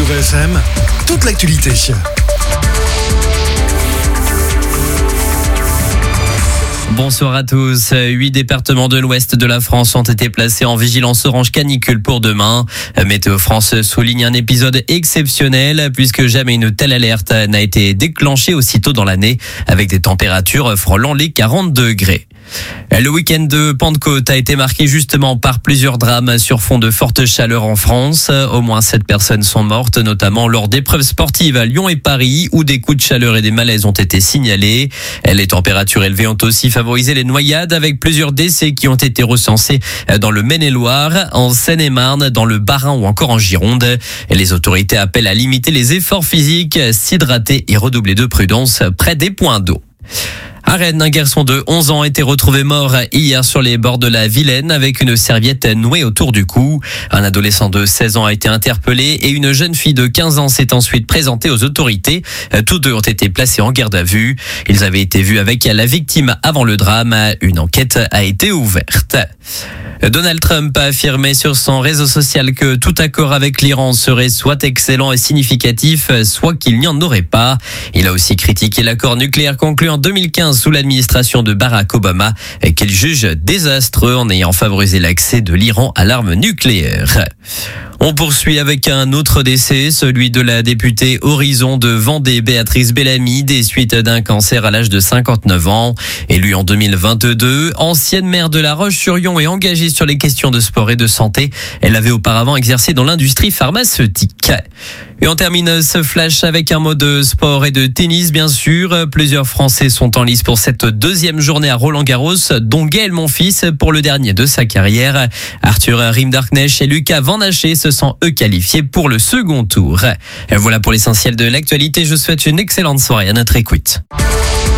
Radio VSM, toute l'actualité. Bonsoir à tous. 8 départements de l'ouest de la France ont été placés en vigilance orange canicule pour demain. Météo France souligne un épisode exceptionnel puisque jamais une telle alerte n'a été déclenchée aussitôt dans l'année avec des températures frôlant les 40 degrés. Le week-end de Pentecôte a été marqué justement par plusieurs drames sur fond de forte chaleur en France. Au moins 7 personnes sont mortes, notamment lors d'épreuves sportives à Lyon et Paris, où des coups de chaleur et des malaises ont été signalés. Les températures élevées ont aussi favorisé les noyades, avec plusieurs décès qui ont été recensés dans le Maine-et-Loire, en Seine-et-Marne, dans le Bas-Rhin ou encore en Gironde. Les autorités appellent à limiter les efforts physiques, s'hydrater et redoubler de prudence près des points d'eau. À Rennes, un garçon de 11 ans a été retrouvé mort hier sur les bords de la Vilaine avec une serviette nouée autour du cou. Un adolescent de 16 ans a été interpellé et une jeune fille de 15 ans s'est ensuite présentée aux autorités. Tous deux ont été placés en garde à vue. Ils avaient été vus avec la victime avant le drame. Une enquête a été ouverte. Donald Trump a affirmé sur son réseau social que tout accord avec l'Iran serait soit excellent et significatif, soit qu'il n'y en aurait pas. Il a aussi critiqué l'accord nucléaire conclu en 2015 sous l'administration de Barack Obama, qu'il juge désastreux en ayant favorisé l'accès de l'Iran à l'arme nucléaire. On poursuit avec un autre décès, celui de la députée Horizon de Vendée, Béatrice Bellamy, des suites d'un cancer à l'âge de 59 ans. Élue en 2022, ancienne maire de La Roche-sur-Yon et engagée sur les questions de sport et de santé, elle avait auparavant exercé dans l'industrie pharmaceutique. Et on termine ce flash avec un mot de sport et de tennis, bien sûr. Plusieurs Français sont en lice pour cette deuxième journée à Roland-Garros, dont Gaël Monfils pour le dernier de sa carrière. Arthur Rinderknecht et Lucas Van Haché se sont eux qualifiés pour le second tour. Et voilà pour l'essentiel de l'actualité. Je vous souhaite une excellente soirée à notre écoute.